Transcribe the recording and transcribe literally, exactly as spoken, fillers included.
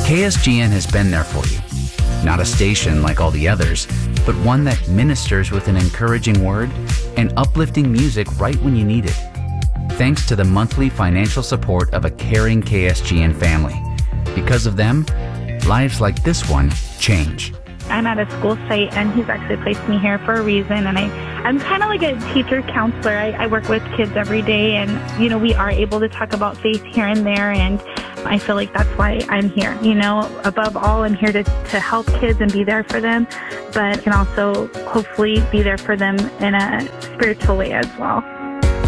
K S G N has been there for you. Not a station like all the others, but one that ministers with an encouraging word and uplifting music right when you need it. Thanks to the monthly financial support of a caring K S G N family. Because of them, lives like this one change. I'm at a school site, and he's actually placed me here for a reason, and I, I'm kind of like a teacher counselor. I, I work with kids every day, and, you know, we are able to talk about faith here and there, and I feel like that's why I'm here. You know, above all, I'm here to, to help kids and be there for them, but can also hopefully be there for them in a spiritual way as well.